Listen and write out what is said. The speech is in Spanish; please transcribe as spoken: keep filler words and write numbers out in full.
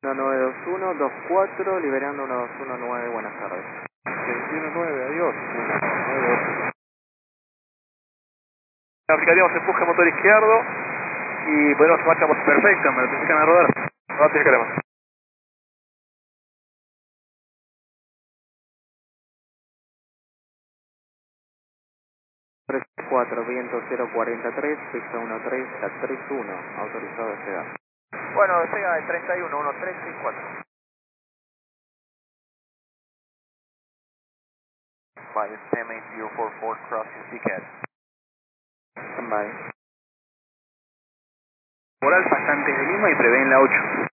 uno nueve dos uno dos cuatro, liberando uno dos uno nueve, buenas tardes. veintiuno nueve, adiós. uno nueve dos uno. Aplicaríamos empuje motor izquierdo y podemos marcha por perfecto, me notifican a rodar. No notificaremos. tres cuatro, viento cero cuarenta y tres, pista uno tres a tres uno, autorizado a despegar. Bueno, despega el treinta y uno, uno tres seis cuatro. Minus ten eight zero four four, crossing C C A D. Standby. Por Alfa, antes de Lima y prevén la ocho.